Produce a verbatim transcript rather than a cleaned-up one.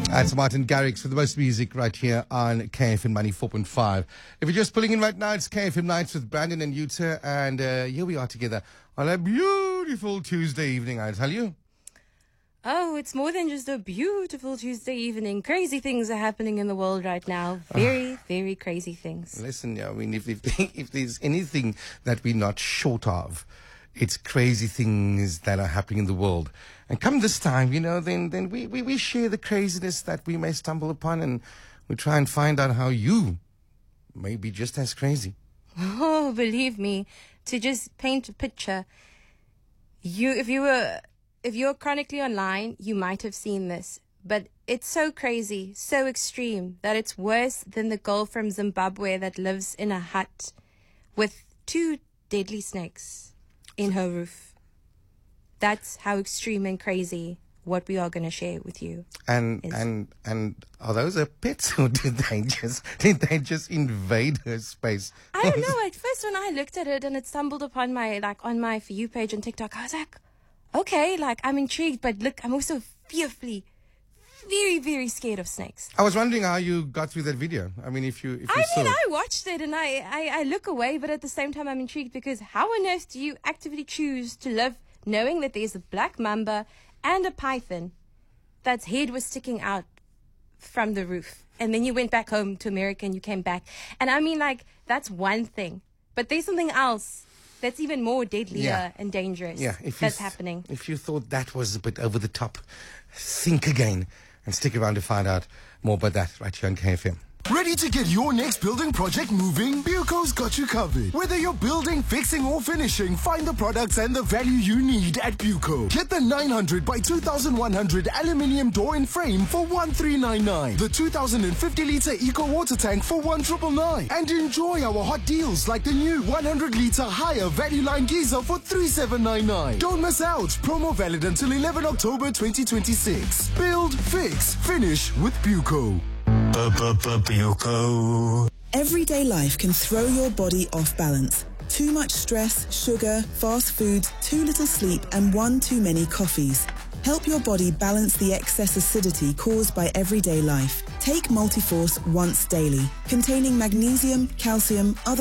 That's Martin Garrix with the most music right here on K F M ninety-four point five. If you're just pulling in right now, it's K F M Nights with Brandon and Yuta, and uh, here we are together on a beautiful Tuesday evening, I tell you. Oh, it's more than just a beautiful Tuesday evening. Crazy things are happening in the world right now. Very, very crazy things. Listen, yeah, I mean, if, if, if there's anything that we're not short of, it's crazy things that are happening in the world. And come this time, you know, then then we, we, we share the craziness that we may stumble upon, and we try and find out how you may be just as crazy. Oh, believe me, to just paint a picture, you if you were if you're chronically online, you might have seen this. But it's so crazy, so extreme, that it's worse than the girl from Zimbabwe that lives in a hut with two deadly snakes in her roof. That's how extreme and crazy what we are going to share with you. And is. and and are those her pets, or did they just did they just invade her space? I don't know. At first, when I looked at it and it stumbled upon my like on my For You page on TikTok, I was like, okay, like I'm intrigued, but look, I'm also fearfully, very, very scared of snakes. I was wondering how you got through that video. I mean, if you if you I saw mean, it. I watched it and I, I, I look away, but at the same time, I'm intrigued because how on earth do you actively choose to live knowing that there's a black mamba and a python that's head was sticking out from the roof, and then you went back home to America and you came back, and I mean, like, that's one thing, but there's something else that's even more deadlier Yeah. and dangerous Yeah, if that's you, happening. If you thought that was a bit over the top, think again and stick around to find out more about that right here on K F M. Ready to get your next building project moving? Buco's got you covered. Whether you're building, fixing or finishing, find the products and the value you need at Buco. Get the nine hundred by two thousand one hundred aluminium door and frame for one three nine nine. The two thousand fifty litre eco water tank for one nine nine nine. And enjoy our hot deals like the new one hundred litre higher value line geyser for three seven nine nine. Don't miss out. Promo valid until eleventh October twenty twenty-six. Build, fix, finish with Buco. Everyday life can throw your body off balance. Too much stress, sugar, fast foods, too little sleep, and one too many coffees. Help your body balance the excess acidity caused by everyday life. Take Multiforce once daily, containing magnesium, calcium, other